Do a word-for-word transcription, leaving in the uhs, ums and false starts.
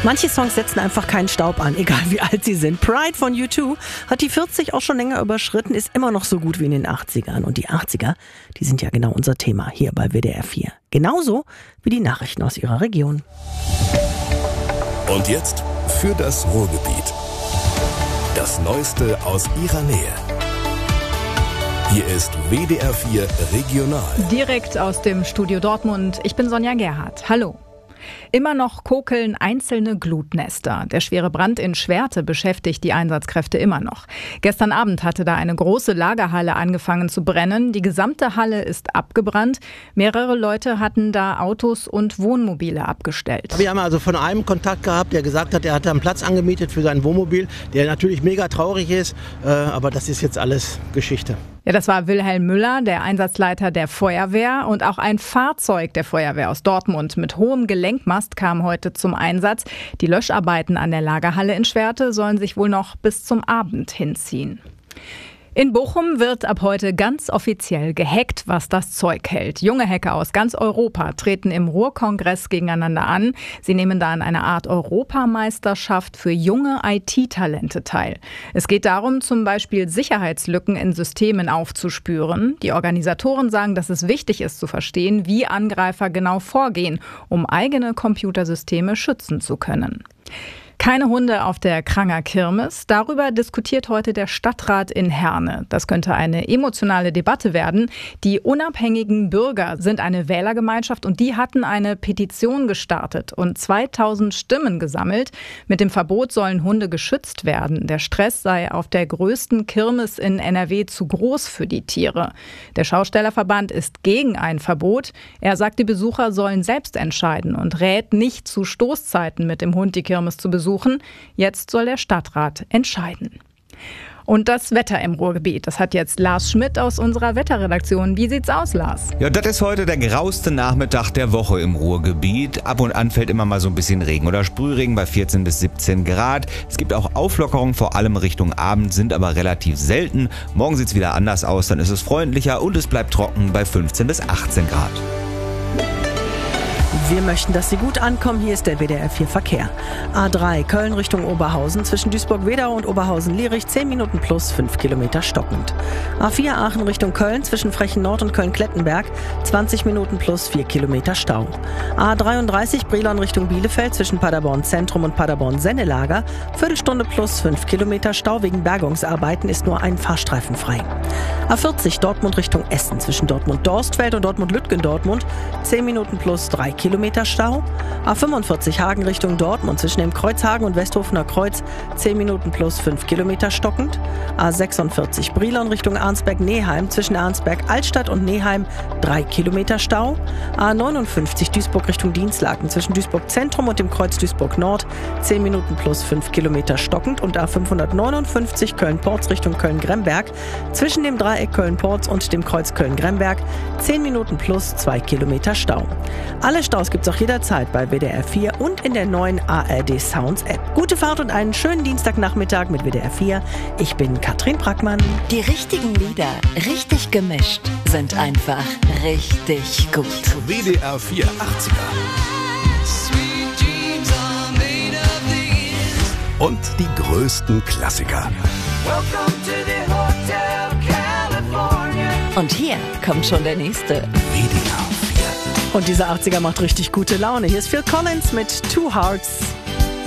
Manche Songs setzen einfach keinen Staub an, egal wie alt sie sind. Pride von U zwei hat die vierzig auch schon länger überschritten, ist immer noch so gut wie in den achtzigern. Und die achtziger, die sind ja genau unser Thema hier bei W D R vier. Genauso wie die Nachrichten aus ihrer Region. Und jetzt für das Ruhrgebiet. Das Neueste aus ihrer Nähe. Hier ist W D R vier Regional. Direkt aus dem Studio Dortmund. Ich bin Sonja Gerhardt. Hallo. Immer noch kokeln einzelne Glutnester. Der schwere Brand in Schwerte beschäftigt die Einsatzkräfte immer noch. Gestern Abend hatte da eine große Lagerhalle angefangen zu brennen. Die gesamte Halle ist abgebrannt. Mehrere Leute hatten da Autos und Wohnmobile abgestellt. Wir haben also von einem Kontakt gehabt, der gesagt hat, er hat einen Platz angemietet für sein Wohnmobil, der natürlich mega traurig ist, äh, aber das ist jetzt alles Geschichte. Ja, das war Wilhelm Müller, der Einsatzleiter der Feuerwehr, und auch ein Fahrzeug der Feuerwehr aus Dortmund mit hohem Gelenkmast kam heute zum Einsatz. Die Löscharbeiten an der Lagerhalle in Schwerte sollen sich wohl noch bis zum Abend hinziehen. In Bochum wird ab heute ganz offiziell gehackt, was das Zeug hält. Junge Hacker aus ganz Europa treten im Ruhrkongress gegeneinander an. Sie nehmen da an einer Art Europameisterschaft für junge I T-Talente teil. Es geht darum, zum Beispiel Sicherheitslücken in Systemen aufzuspüren. Die Organisatoren sagen, dass es wichtig ist zu verstehen, wie Angreifer genau vorgehen, um eigene Computersysteme schützen zu können. Keine Hunde auf der Kranger Kirmes. Darüber diskutiert heute der Stadtrat in Herne. Das könnte eine emotionale Debatte werden. Die unabhängigen Bürger sind eine Wählergemeinschaft und die hatten eine Petition gestartet und zweitausend Stimmen gesammelt. Mit dem Verbot sollen Hunde geschützt werden. Der Stress sei auf der größten Kirmes in N R W zu groß für die Tiere. Der Schaustellerverband ist gegen ein Verbot. Er sagt, die Besucher sollen selbst entscheiden und rät nicht zu Stoßzeiten mit dem Hund die Kirmes zu besuchen. Jetzt soll der Stadtrat entscheiden. Und das Wetter im Ruhrgebiet, das hat jetzt Lars Schmidt aus unserer Wetterredaktion. Wie sieht's aus, Lars? Ja, das ist heute der grauste Nachmittag der Woche im Ruhrgebiet. Ab und an fällt immer mal so ein bisschen Regen oder Sprühregen bei vierzehn bis siebzehn Grad. Es gibt auch Auflockerungen, vor allem Richtung Abend, sind aber relativ selten. Morgen sieht's wieder anders aus, dann ist es freundlicher und es bleibt trocken bei fünfzehn bis achtzehn Grad. Wir möchten, dass Sie gut ankommen. Hier ist der W D R vier Verkehr. A drei Köln Richtung Oberhausen zwischen Duisburg-Wedau und Oberhausen-Lierich zehn Minuten plus fünf Kilometer stockend. A vier Aachen Richtung Köln zwischen Frechen Nord und Köln-Klettenberg zwanzig Minuten plus vier Kilometer Stau. A dreiunddreißig Brilon Richtung Bielefeld zwischen Paderborn Zentrum und Paderborn Sennelager Viertelstunde plus fünf Kilometer Stau. Wegen Bergungsarbeiten ist nur ein Fahrstreifen frei. A vierzig Dortmund Richtung Essen zwischen Dortmund-Dorstfeld und Dortmund-Lütgendortmund zehn Minuten plus drei Kilometer Stau. A fünfundvierzig Hagen Richtung Dortmund zwischen dem Kreuzhagen und Westhofener Kreuz zehn Minuten plus fünf Kilometer stockend. A sechsundvierzig Brilon Richtung Arnsberg-Neheim zwischen Arnsberg-Altstadt und Neheim drei Kilometer Stau. A neunundfünfzig Duisburg Richtung Dienstlaken zwischen Duisburg Zentrum und dem Kreuz Duisburg Nord zehn Minuten plus fünf Kilometer stockend. Und A fünfhundertneunundfünfzig Köln-Porz Richtung Köln-Gremberg zwischen dem Dreieck Köln-Porz und dem Kreuz Köln-Gremberg zehn Minuten plus zwei Kilometer Stau. Alle Staus gibt's auch jederzeit bei W D R vier und in der neuen A R D Sounds App. Gute Fahrt und einen schönen Dienstagnachmittag mit W D R vier. Ich bin Katrin Brackmann. Die richtigen Lieder, richtig gemischt, sind einfach richtig gut. W D R vier achtziger. Und die größten Klassiker. Und hier kommt schon der nächste. W D R vier. Und dieser achtziger macht richtig gute Laune. Hier ist Phil Collins mit Two Hearts.